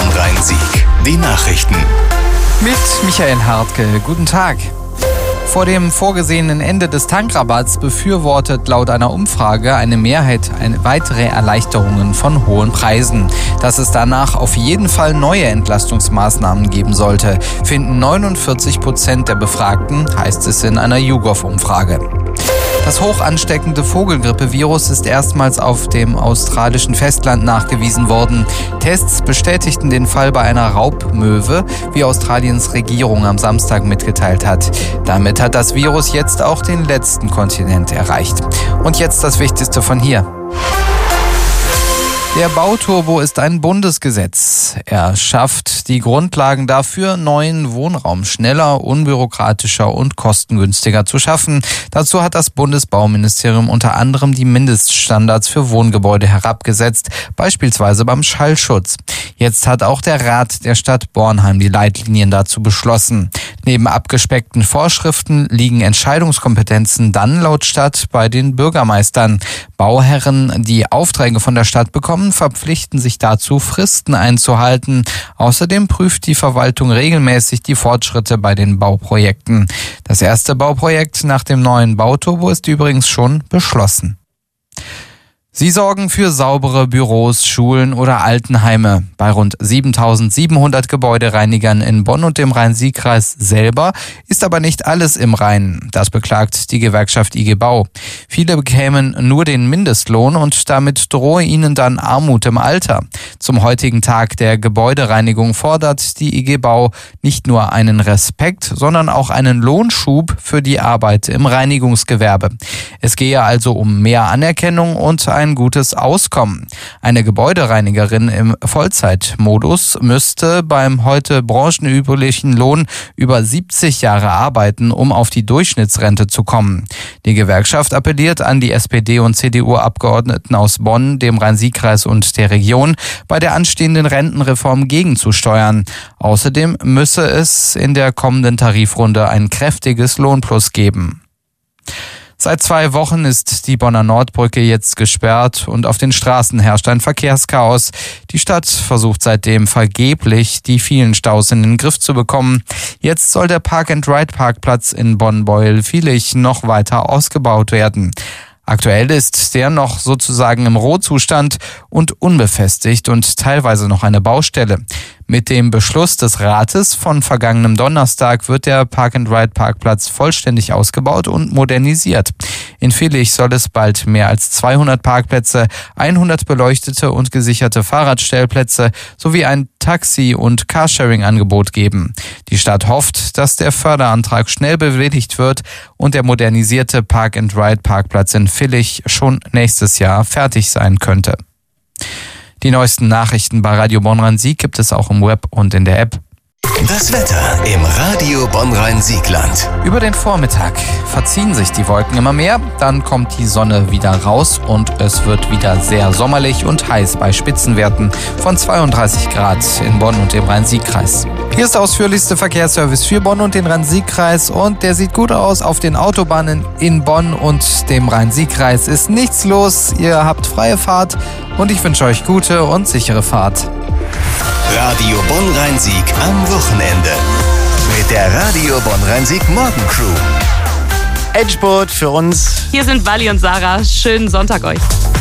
Bonn-Rhein-Sieg. Die Nachrichten. Mit Michael Hartke. Guten Tag. Vor dem vorgesehenen Ende des Tankrabatts befürwortet laut einer Umfrage eine Mehrheit weitere Erleichterungen von hohen Preisen. Dass es danach auf jeden Fall neue Entlastungsmaßnahmen geben sollte, finden 49% der Befragten, heißt es in einer YouGov-Umfrage. Das hoch ansteckende Vogelgrippevirus ist erstmals auf dem australischen Festland nachgewiesen worden. Tests bestätigten den Fall bei einer Raubmöwe, wie Australiens Regierung am Samstag mitgeteilt hat. Damit hat das Virus jetzt auch den letzten Kontinent erreicht. Und jetzt das Wichtigste von hier. Der Bauturbo ist ein Bundesgesetz. Er schafft die Grundlagen dafür, neuen Wohnraum schneller, unbürokratischer und kostengünstiger zu schaffen. Dazu hat das Bundesbauministerium unter anderem die Mindeststandards für Wohngebäude herabgesetzt, beispielsweise beim Schallschutz. Jetzt hat auch der Rat der Stadt Bornheim die Leitlinien dazu beschlossen. Neben abgespeckten Vorschriften liegen Entscheidungskompetenzen dann laut Stadt bei den Bürgermeistern. Bauherren, die Aufträge von der Stadt bekommen, verpflichten sich dazu, Fristen einzuhalten. Außerdem prüft die Verwaltung regelmäßig die Fortschritte bei den Bauprojekten. Das erste Bauprojekt nach dem neuen Bauturbo ist übrigens schon beschlossen. Sie sorgen für saubere Büros, Schulen oder Altenheime. Bei rund 7.700 Gebäudereinigern in Bonn und dem Rhein-Sieg-Kreis selber ist aber nicht alles im Reinen. Das beklagt die Gewerkschaft IG Bau. Viele bekämen nur den Mindestlohn und damit drohe ihnen dann Armut im Alter. Zum heutigen Tag der Gebäudereinigung fordert die IG Bau nicht nur einen Respekt, sondern auch einen Lohnschub für die Arbeit im Reinigungsgewerbe. Es gehe also um mehr Anerkennung und ein gutes Auskommen. Eine Gebäudereinigerin im Vollzeitmodus müsste beim heute branchenüblichen Lohn über 70 Jahre arbeiten, um auf die Durchschnittsrente zu kommen. Die Gewerkschaft appelliert an die SPD- und CDU-Abgeordneten aus Bonn, dem Rhein-Sieg-Kreis und der Region, bei der anstehenden Rentenreform gegenzusteuern. Außerdem müsse es in der kommenden Tarifrunde ein kräftiges Lohnplus geben. Seit 2 Wochen ist die Bonner Nordbrücke jetzt gesperrt und auf den Straßen herrscht ein Verkehrschaos. Die Stadt versucht seitdem vergeblich, die vielen Staus in den Griff zu bekommen. Jetzt soll der Park-and-Ride-Parkplatz in Bonn-Beuel-Vilich noch weiter ausgebaut werden. Aktuell ist der noch sozusagen im Rohzustand und unbefestigt und teilweise noch eine Baustelle. Mit dem Beschluss des Rates von vergangenem Donnerstag wird der Park-and-Ride-Parkplatz vollständig ausgebaut und modernisiert. In Vilich soll es bald mehr als 200 Parkplätze, 100 beleuchtete und gesicherte Fahrradstellplätze sowie ein Taxi- und Carsharing-Angebot geben. Die Stadt hofft, dass der Förderantrag schnell bewilligt wird und der modernisierte Park-and-Ride-Parkplatz in Vilich schon nächstes Jahr fertig sein könnte. Die neuesten Nachrichten bei Radio Bonn-Rhein-Sieg gibt es auch im Web und in der App. Das Wetter im Radio Bonn-Rhein-Siegland. Über den Vormittag verziehen sich die Wolken immer mehr, dann kommt die Sonne wieder raus und es wird wieder sehr sommerlich und heiß bei Spitzenwerten von 32 Grad in Bonn und dem Rhein-Sieg-Kreis. Hier ist der ausführlichste Verkehrsservice für Bonn und den Rhein-Sieg-Kreis und der sieht gut aus. Auf den Autobahnen in Bonn und dem Rhein-Sieg-Kreis ist nichts los. Ihr habt freie Fahrt und ich wünsche euch gute und sichere Fahrt. Radio Bonn-Rhein-Sieg am Wochenende. Mit der Radio Bonn-Rhein-Sieg Morgencrew. Endspurt für uns. Hier sind Wally und Sarah. Schönen Sonntag euch.